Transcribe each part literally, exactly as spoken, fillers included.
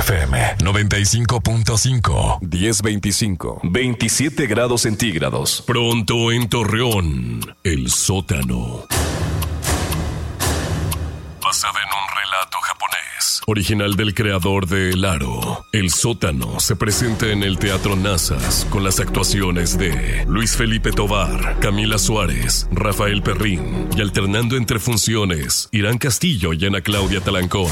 F M noventa y cinco punto cinco. diez veinticinco. veintisiete grados centígrados. Pronto en Torreón, el sótano. Basada en un relato japonés, original del creador de El Aro. El sótano se presenta en el Teatro Nazas con las actuaciones de Luis Felipe Tovar, Camila Suárez, Rafael Perrín y alternando entre funciones Irán Castillo y Ana Claudia Talancón.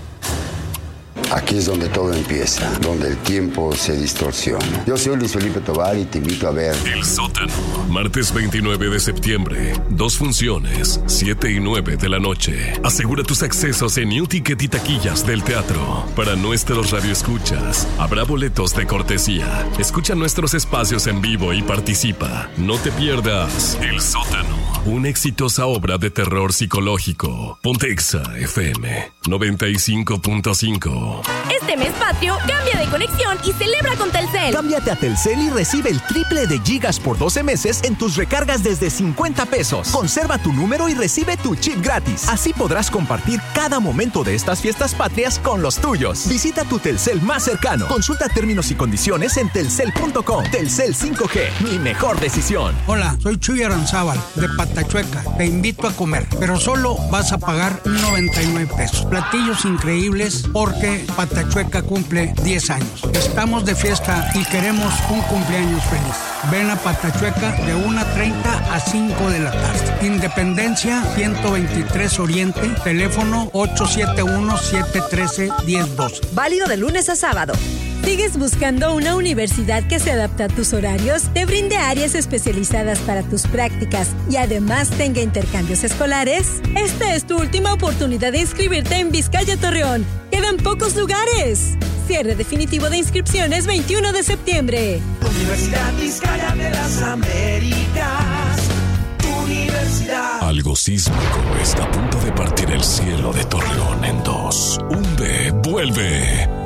Aquí es donde todo empieza, donde el tiempo se distorsiona. Yo soy Luis Felipe Tovar y te invito a ver El sótano, martes veintinueve de septiembre. Dos funciones, siete y nueve de la noche. Asegura tus accesos en New Ticket y taquillas del teatro. Para nuestros radioescuchas, habrá boletos de cortesía. Escucha nuestros espacios en vivo y participa. No te pierdas El sótano, una exitosa obra de terror psicológico. Pontexa F M noventa y cinco punto cinco. Este mes patrio, cambia de conexión y celebra con Telcel. Cámbiate a Telcel y recibe el triple de gigas por doce meses en tus recargas desde cincuenta pesos. Conserva tu número y recibe tu chip gratis. Así podrás compartir cada momento de estas fiestas patrias con los tuyos. Visita tu Telcel más cercano. Consulta términos y condiciones en telcel punto com. Telcel cinco G, mi mejor decisión. Hola, soy Chuy Aranzábal, de Patachueca. Te invito a comer, pero solo vas a pagar noventa y nueve pesos. Platillos increíbles porque Patachueca cumple diez años. Estamos de fiesta y queremos un cumpleaños feliz. Ven a Patachueca de una treinta a cinco de la tarde. Independencia ciento veintitrés Oriente, teléfono ocho siete uno, siete uno tres, uno cero dos. Válido de lunes a sábado. ¿Sigues buscando una universidad que se adapte a tus horarios, te brinde áreas especializadas para tus prácticas y además tenga intercambios escolares? Esta es tu última oportunidad de inscribirte en Vizcaya Torreón. Quedan pocos lugares. Cierre definitivo de inscripciones veintiuno de septiembre. Universidad Vizcaya de las Américas. Universidad. Algo sísmico está a punto de partir el cielo de Torreón en dos. Un B vuelve.